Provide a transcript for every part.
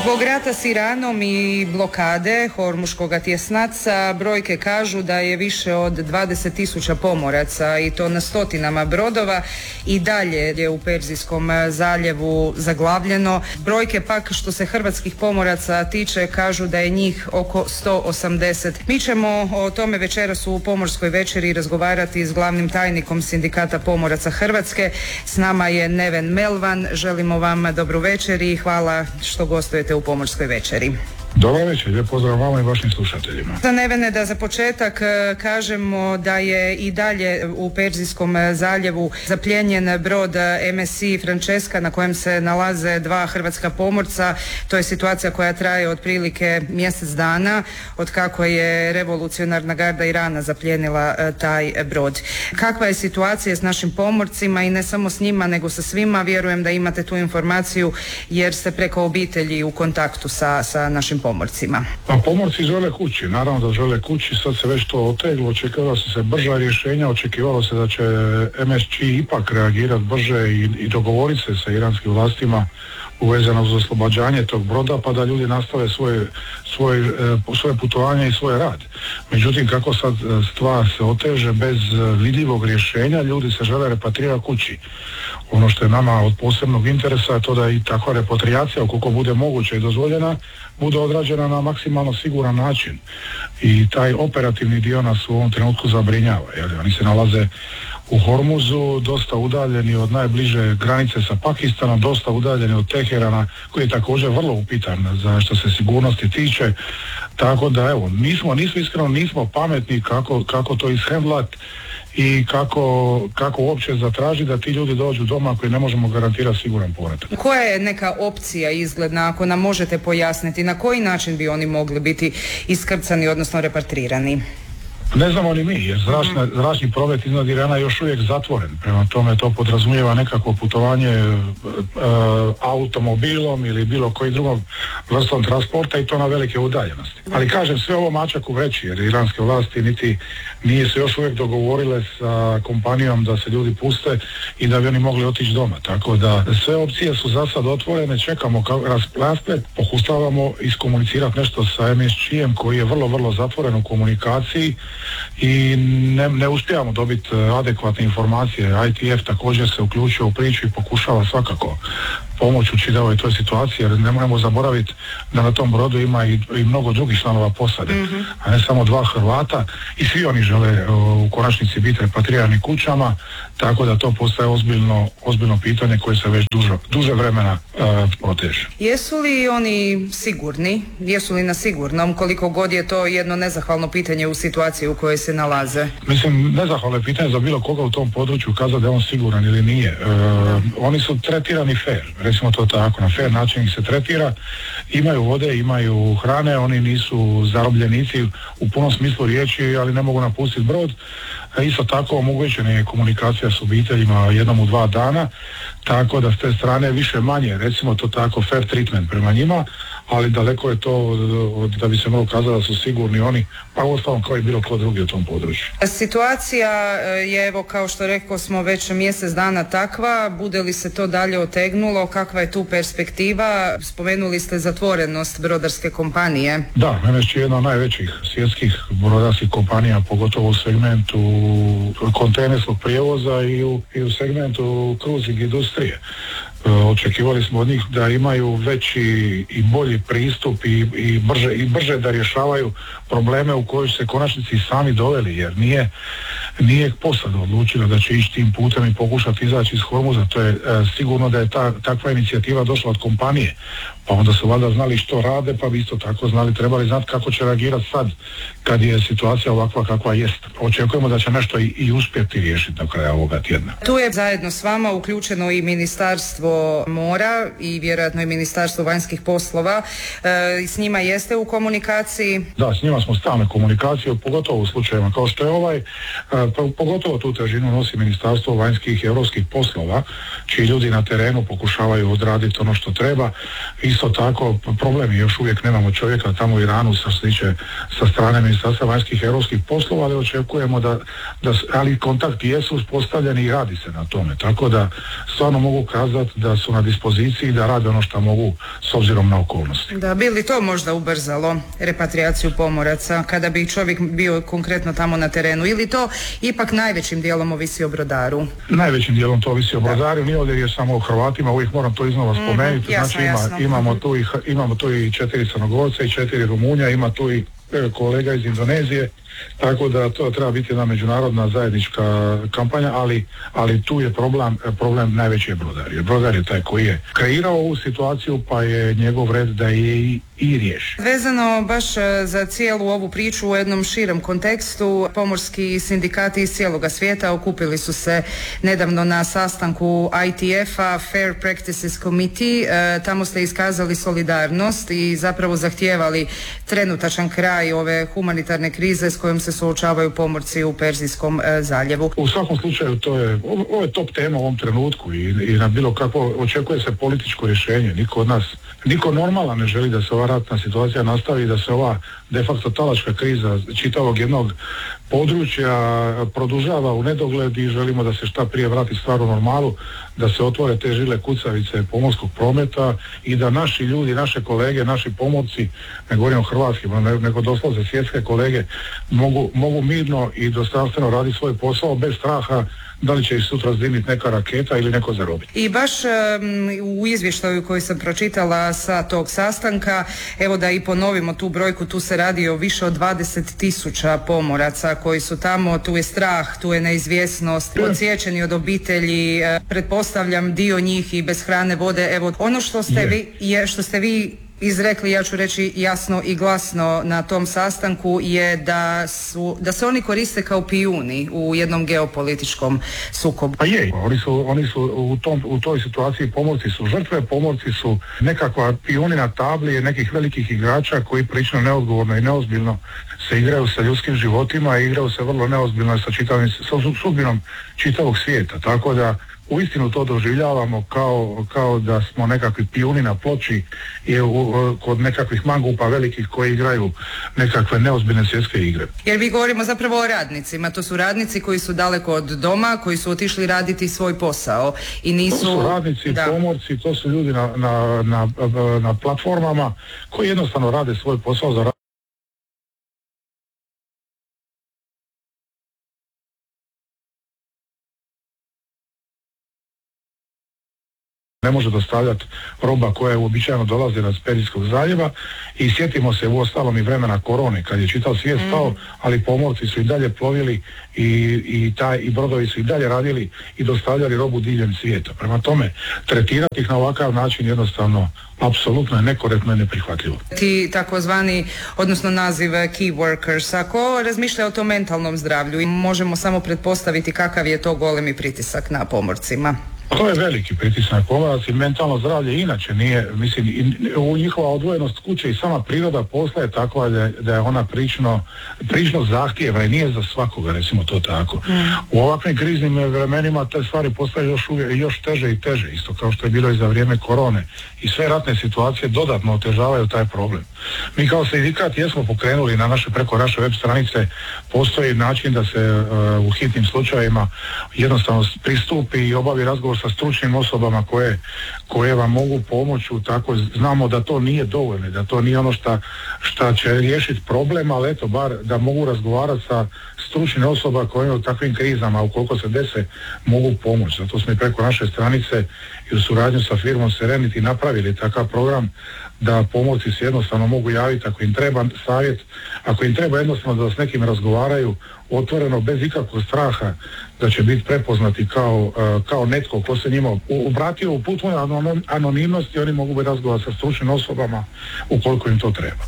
Zbog rata s Iranom i blokade Hormuškoga tjesnaca brojke kažu da je više od 20.000 pomoraca i to na stotinama brodova i dalje je u Perzijskom zaljevu zaglavljeno. Brojke pak što se hrvatskih pomoraca tiče kažu da je njih oko 180. Mi ćemo o tome večeras u Pomorskoj večeri razgovarati s glavnim tajnikom Sindikata pomoraca Hrvatske. S nama je Neven Melvan. Želimo vam dobru večer i hvala što gostujete u Pomorskoj večeri. Dobar večer, lijep pozdrav vama i vašim slušateljima. Za Nevene da za početak kažemo da je i dalje u Perzijskom zaljevu zaplijenjen brod MSC Francesca na kojem se nalaze dva hrvatska pomorca. To je situacija koja traje otprilike mjesec dana od kako je revolucionarna garda Irana zaplijenila taj brod. Kakva je situacija s našim pomorcima i ne samo s njima nego sa svima? Vjerujem da imate tu informaciju jer ste preko obitelji u kontaktu sa našim pomorcima. Pa pomorci žele kući, naravno da žele kući, sad se već to oteglo, očekivalo se brža rješenja, očekivalo se da će MSC ipak reagirati brže i dogovoriti se sa iranskim vlastima uvezano uz oslobađanje tog broda pa da ljudi nastave svoje putovanje i svoj rad. Međutim, kako sad stvar se oteže bez vidljivog rješenja, ljudi se žele repatrirati kući. Ono što je nama od posebnog interesa je to da i takva repatrijacija, ukoliko bude moguća i dozvoljena, bude odrađena na maksimalno siguran način. I taj operativni dio nas u ovom trenutku zabrinjava. Oni se nalaze u Hormuzu, dosta udaljeni od najbliže granice sa Pakistanom, dosta udaljeni od Teherana, koji je također vrlo upitan za što se sigurnosti tiče. Tako da evo, nismo pametni kako to ishendlat i kako uopće zatraži da ti ljudi dođu doma koji ne možemo garantirati siguran povratak. Koja je neka opcija izgledna, ako nam možete pojasniti, na koji način bi oni mogli biti iskrcani, odnosno repatrirani? Ne znamo ni mi, jer zračni promet iznad Irana je još uvijek zatvoren. Prema tome to podrazumijeva nekakvo putovanje automobilom ili bilo koji drugom vrstom transporta i to na velike udaljenosti. Ali kažem, sve ovo mačak u vreći, jer iranske vlasti nije se još uvijek dogovorile sa kompanijom da se ljudi puste i da bi oni mogli otići doma. Tako da sve opcije su za sad otvorene, čekamo rasplet, pokušavamo iskomunicirati nešto sa MSC-em koji je vrlo, vrlo zatvoren u komunikaciji i ne uspijamo dobiti adekvatne informacije. ITF također se uključio u priču i pokušava svakako pomoć u čitavoj toj situaciji, jer ne moramo zaboraviti da na tom brodu ima i mnogo drugih članova posade, a ne samo dva Hrvata i svi oni žele u konačnici biti repatrirani kućama, tako da to postaje ozbiljno pitanje koje se već duže vremena proteže. Jesu li oni sigurni? Jesu li na sigurnom? Koliko god je to jedno nezahvalno pitanje u situaciji u kojoj se nalaze? Mislim, nezahvalno je pitanje za bilo koga u tom području kazati da je on siguran ili nije. Oni su tretirani fair, recimo to tako, na fair način ih se tretira, imaju vode, imaju hrane, oni nisu zarobljenici u punom smislu riječi, ali ne mogu napustiti brod. Isto tako omogućena je komunikacija s obiteljima jednom u 2 dana, tako da s te strane više manje, recimo to tako, fair treatment prema njima, ali daleko je to da bi se moglo kazati da su sigurni oni, pa uostalom kao i bilo ko drugi u tom području. Situacija je, evo, kao što rekao smo, već mjesec dana takva. Bude li se to dalje otegnulo? Kakva je tu perspektiva? Spomenuli ste zatvorenost brodarske kompanije. Da, MSC je jedna od najvećih svjetskih brodarskih kompanija, pogotovo u segmentu kontejnerskog prijevoza i u segmentu cruising industrije. Očekivali smo od njih da imaju veći i bolji pristup i brže da rješavaju probleme u kojoj se konačnici sami doveli, jer nije posada odlučila da će ići tim putem i pokušati izaći iz Hormuza. To je sigurno da je takva inicijativa došla od kompanije, pa onda su valjda znali što rade, pa bi isto tako trebali znati kako će reagirati sad kad je situacija ovakva kakva jest. Očekujemo da će nešto i uspjeti riješiti na kraju ovoga tjedna. Tu je zajedno s vama uključeno i Ministarstvo mora i vjerojatno i Ministarstvo vanjskih poslova. S njima jeste u komunikaciji? Da, s njima smo stalne komunikacije, pogotovo u slučajevima kao što je ovaj, pogotovo tu težinu nosi Ministarstvo vanjskih i europskih poslova, čiji ljudi na terenu pokušavaju odraditi ono što treba. Isto tako, problem je, još uvijek nemamo čovjeka tamo u Iranu sa strane Ministarstva vanjskih i europskih poslova, ali očekujemo ali kontakti jesu uspostavljeni i radi se na tome. Tako da stvarno mogu kazati da su na dispoziciji da rade ono što mogu s obzirom na okolnosti. Da, bi li to možda ubrzalo repatriaciju pomoraca kada bi čovjek bio konkretno tamo na terenu, ili to ipak najvećim dijelom ovisi o brodaru? Najvećim dijelom to ovisi o brodaru, nije ovdje je samo o Hrvatima, uvijek moram to iznova spomenuti. Znači imamo tu i 4 Crnogorca i 4 Rumunja, ima tu i kolega iz Indonezije, tako da to treba biti jedna međunarodna zajednička kampanja, ali tu je problem najveći je brodar. Jer brodar je taj koji je kreirao ovu situaciju, pa je njegov red da je i riješi. Vezano baš za cijelu ovu priču u jednom širem kontekstu, pomorski sindikati iz cijeloga svijeta okupili su se nedavno na sastanku ITF-a, Fair Practices Committee. Tamo ste iskazali solidarnost i zapravo zahtijevali trenutačan kraj ove humanitarne krize s kojom se suočavaju pomorci u Perzijskom zaljevu. U svakom slučaju ovo je top tema u ovom trenutku i na bilo kako očekuje se političko rješenje. Niko normalan ne želi da se ova ratna situacija nastavi, da se ova de facto talačka kriza čitavog jednog područja produžava u nedogled i želimo da se šta prije vrati stvar u normalu, da se otvore te žile kucavice pomorskog prometa i da naši ljudi, naše kolege, naši pomorci, ne govorim o hrvatskim, nego doslovce svjetske kolege, mogu mirno i dostojanstveno raditi svoj posao bez straha da li će ih sutra zdimiti neka raketa ili neko zarobiti. I baš u izvještaju koji sam pročitala sa tog sastanka, evo da i ponovimo tu brojku, tu se radi o više od 20.000 pomoraca koji su tamo, tu je strah, tu je neizvjesnost, odsječeni od obitelji, pretpostavljam dio njih i bez hrane, vode. Evo, ono što ste vi izrekli, ja ću reći jasno i glasno na tom sastanku, je da se oni koriste kao pijuni u jednom geopolitičkom sukobu. Pa je, oni su u toj situaciji, pomorci su žrtve, pomorci su nekakva pijuni na tabli nekih velikih igrača koji prilično neodgovorno i neozbiljno se igraju sa ljudskim životima i igraju se vrlo neozbiljno sa sudbinom čitavog svijeta, tako da uistinu to doživljavamo kao da smo nekakvi pijuni na ploči kod nekakvih mangupa velikih koji igraju nekakve neozbiljne svjetske igre. Jer vi govorimo zapravo o radnicima, to su radnici koji su daleko od doma, koji su otišli raditi svoj posao i nisu... To su radnici, pomorci, to su ljudi na platformama koji jednostavno rade svoj posao za ne može dostavljati roba koja uobičajeno dolazi iz Perzijskog zaljeva i sjetimo se uostalom i vremena korone kad je čitav svijet stao, ali pomorci su i dalje plovili i brodovi su i dalje radili i dostavljali robu diljem svijeta. Prema tome, tretirati ih na ovakav način jednostavno apsolutno je nekorektno i neprihvatljivo. Ti takozvani, odnosno naziv key workers, ako razmišlja o tom mentalnom zdravlju, možemo samo pretpostaviti kakav je to golemi pritisak na pomorcima. To je veliki pritisak pomorac i mentalno zdravlje inače nije, mislim, njihova odvojenost kuće i sama priroda posla je takva da je ona prično zahtjeva i nije za svakoga, recimo to tako. U ovakvim kriznim vremenima te stvari postaju još teže i teže, isto kao što je bilo i za vrijeme korone i sve ratne situacije dodatno otežavaju taj problem. Mi kao sindikat jesmo pokrenuli preko naše web stranice, postoji način da se u hitnim slučajevima jednostavno pristupi i obavi razgovor sa stručnim osobama koje vam mogu pomoći, tako znamo da to nije dovoljno, da to nije ono šta će riješiti problem, ali eto bar da mogu razgovarati sa stručnim osoba koje u takvim krizama, ukoliko se dese, mogu pomoći. Zato smo i preko naše stranice i u suradnju sa firmom Serenity napravili takav program da pomorci se jednostavno mogu javiti ako im treba savjet, ako im treba jednostavno da s nekim razgovaraju otvoreno, bez ikakvog straha da će biti prepoznati kao netko ko se njima obratio u potpunoj anonimnosti, oni mogu biti razgovarati sa stručnim osobama ukoliko im to treba.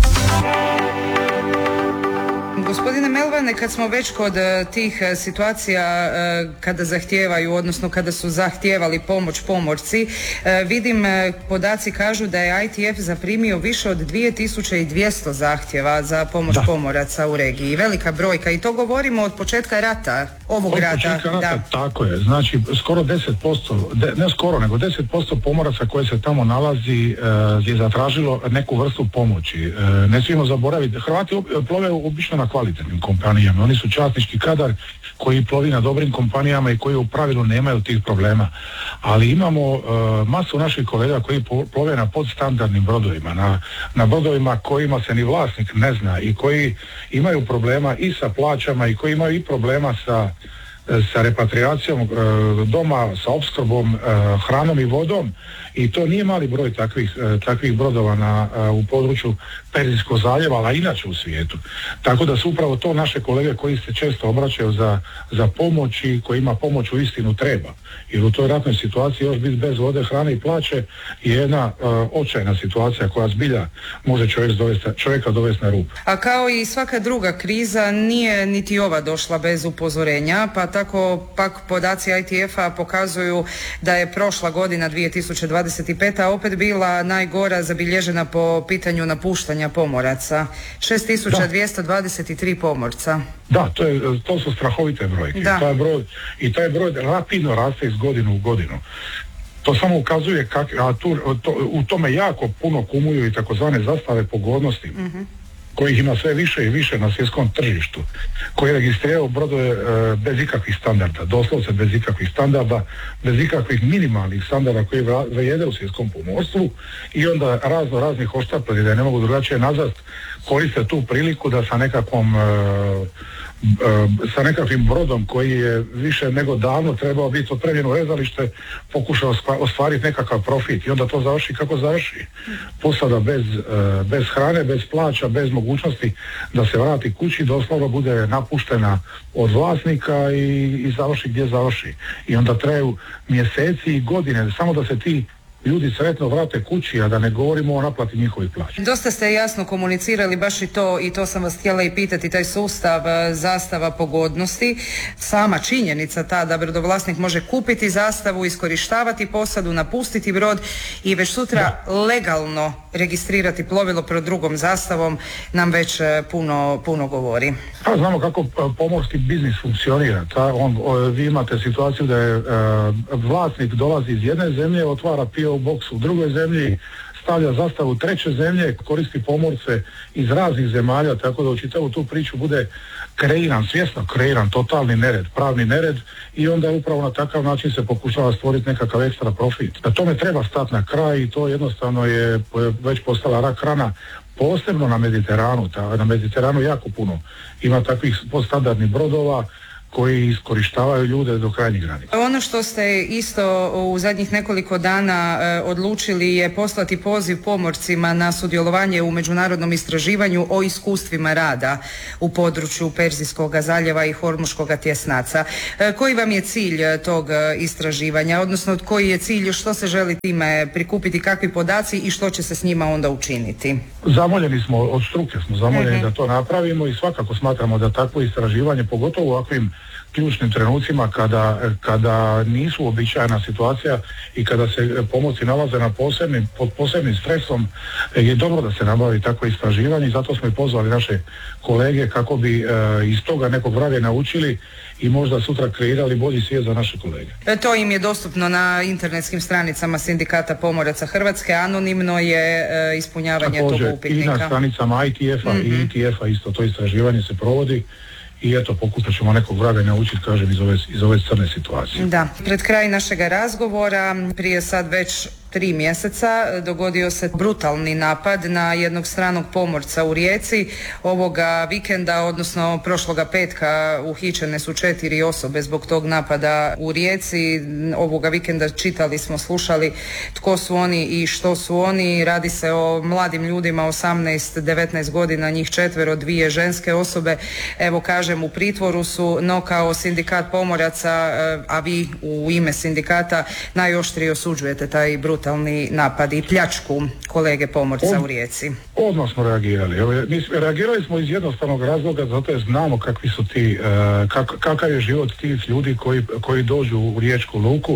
Gospodine Melvane, kad smo već kod tih situacija kada zahtijevaju, odnosno kada su zahtijevali pomoć pomorci, vidim podaci kažu da je ITF zaprimio više od 2200 zahtjeva za pomoć pomoraca u regiji. Velika brojka i to govorimo od početka rata. ovog rata. Da. Tako je, znači skoro 10%, ne skoro, nego 10% pomoraca koje se tamo nalazi je zatražilo neku vrstu pomoći. Ne smijemo zaboraviti, Hrvati plove obično na kvalitetnim kompanijama, oni su časnički kadar koji plovi na dobrim kompanijama i koji u pravilu nemaju tih problema. Ali imamo masu naših kolega koji plove na podstandardnim brodovima, na brodovima kojima se ni vlasnik ne zna i koji imaju problema i sa plaćama i koji imaju i problema sa repatriacijom doma, sa opskrbom hranom i vodom, i to nije mali broj takvih brodova u području Perzijskog zaljeva, ali inače u svijetu. Tako da su upravo to naše kolege koji se često obraćaju za pomoć i kojima pomoć u istinu treba. Jer u toj ratnoj situaciji još biti bez vode, hrane i plaće je jedna očajna situacija koja zbilja može čovjeka dovesti na rub. A kao i svaka druga kriza, nije niti ova došla bez upozorenja, pa tako pak podaci ITF-a pokazuju da je prošla godina 2025. opet bila najgora zabilježena po pitanju napuštanja pomoraca. 6223 pomorca. Da, to su strahovite brojke. Taj broj rapidno raste iz godinu u godinu. To samo ukazuje u tome jako puno kumuju i takozvane zastave pogodnosti. Kojih ima sve više i više na svjetskom tržištu, koji registriraju brodove bez ikakvih standarda, doslovce bez ikakvih standarda, bez ikakvih minimalnih standarda koji vrijede u svjetskom pomorstvu, i onda raznih oštapljeni, da ne mogu drugačije nazvati, koriste tu priliku da sa nekakvim brodom koji je više nego davno trebao biti otpremljen u rezalište, pokušao ostvariti nekakav profit, i onda to završi kako završi. Posada bez hrane, bez plaća, bez mogućnosti da se vrati kući, doslovno bude napuštena od vlasnika i završi gdje završi. I onda traju mjeseci i godine samo da se ti ljudi sretno vrate kući, a da ne govorimo o naplati njihovih plaća. Dosta ste jasno komunicirali baš i to sam vas htjela i pitati, taj sustav zastava pogodnosti. Sama činjenica ta da brodovlasnik može kupiti zastavu, iskorištavati posadu, napustiti brod i već sutra legalno registrirati plovilo pod drugom zastavom nam već puno govori. Pa znamo kako pomorski biznis funkcionira. Vi imate situaciju da je vlasnik dolazi iz jedne zemlje, otvara PO box u drugoj zemlji, stavlja zastavu treće zemlje, koristi pomorce iz raznih zemalja, tako da u čitavu tu priču bude svjesno kreiran totalni nered, pravni nered, i onda upravo na takav način se pokušava stvoriti nekakav ekstra profit. Da tome treba stati na kraj, i to jednostavno je već postala rak rana, posebno na Mediteranu. Na Mediteranu jako puno ima takvih podstandardnih brodova koji iskorištavaju ljude do krajnjih granica. Ono što ste isto u zadnjih nekoliko dana odlučili je poslati poziv pomorcima na sudjelovanje u međunarodnom istraživanju o iskustvima rada u području Perzijskog zaljeva i Hormuškog tjesnaca. Koji vam je cilj tog istraživanja, odnosno koji je cilj, što se želi time prikupiti, kakvi podaci i što će se s njima onda učiniti? Zamoljeni smo, od struke smo zamoljeni da to napravimo, i svakako smatramo da takvo istraživanje, pogotovo u ovakvim ključnim trenucima kada nisu uobičajena situacija i kada se pomorci nalaze pod posebnim stresom, je dobro da se nabavi takvo istraživanje, i zato smo i pozvali naše kolege kako bi iz toga nekog vraga naučili i možda sutra kreirali bolji svijet za naše kolege. To im je dostupno na internetskim stranicama Sindikata pomoraca Hrvatske, anonimno je ispunjavanje tog upitnika. I na stranicama ITF-a i ETF-a isto to istraživanje se provodi. I eto, pokušat ćemo nekog vraga naučiti, kažem, iz ove crne situacije. Da, pred kraj našega razgovora, prije sad već 3 mjeseca, dogodio se brutalni napad na jednog stranog pomorca u Rijeci. Ovoga vikenda, odnosno prošloga petka, uhićene su 4 osobe zbog tog napada u Rijeci. Ovoga vikenda čitali smo, slušali tko su oni i što su oni. Radi se o mladim ljudima, 18-19 godina, njih 4, 2 ženske osobe. Evo, kažem, u pritvoru su, no kao sindikat pomoraca, a vi u ime sindikata najoštrije osuđujete taj brutalni napad i pljačku kolege pomorca u Rijeci. Odmah smo reagirali. Reagirali smo iz jednostavnog razloga, zato je znamo kakvi su kakav je život tih ljudi koji dođu u riječku luku.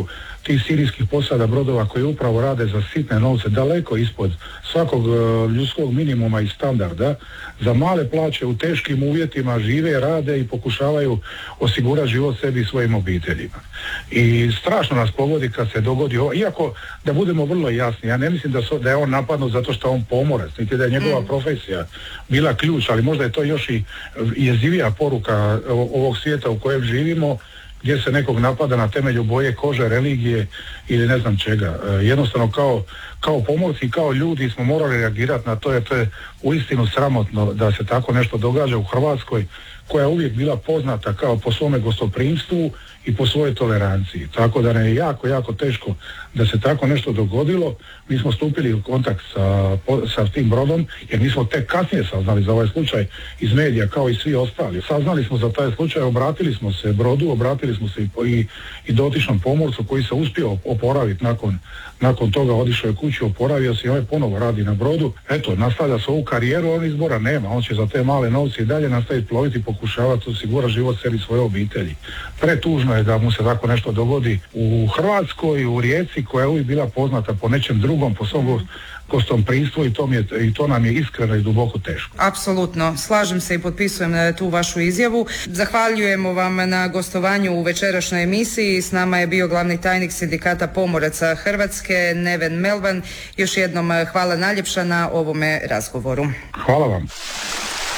tih sirijskih posada brodova koji upravo rade za sitne novce, daleko ispod svakog ljudskog minimuma i standarda, za male plaće u teškim uvjetima žive, rade i pokušavaju osigurati život sebi i svojim obiteljima. I strašno nas pogodi kad se dogodi ovo, iako da budemo vrlo jasni, ja ne mislim da je on napadnut zato što je on pomorac, niti da je njegova profesija bila ključ, ali možda je to još i jezivija poruka ovog svijeta u kojem živimo, gdje se nekog napada na temelju boje kože, religije ili ne znam čega. Jednostavno kao pomorci i kao ljudi smo morali reagirati na to, jer to je uistinu sramotno da se tako nešto događa u Hrvatskoj, koja je uvijek bila poznata kao po svome gostoprimstvu i po svojoj toleranciji. Tako da nam je jako, jako teško da se tako nešto dogodilo. Mi smo stupili u kontakt sa tim brodom, jer mi smo tek kasnije saznali za ovaj slučaj iz medija, kao i svi ostali. Saznali smo za taj slučaj, obratili smo se brodu, obratili smo se i dotičnom pomorcu koji se uspio oporaviti nakon toga, otišao je kući, oporavio se i ovaj ponovo radi na brodu. Eto, nastavlja se ovu karijeru, on izbora nema, on će za te male novce i dalje nastaviti ploviti i pokušavati osigurati život sebi i svoje obitelji. Pretužno je da mu se tako nešto dogodi u Hrvatskoj, u Rijeci, koja je uvijek bila poznata po nečem drugom, po svom gostoprimstvu, i to nam je iskreno i duboko teško. Apsolutno, slažem se i potpisujem tu vašu izjavu. Zahvaljujemo vam na gostovanju u večerašnjoj emisiji. S nama je bio glavni tajnik Sindikata pomoraca Hrvatske, Neven Melvan. Još jednom hvala najljepša na ovome razgovoru. Hvala vam.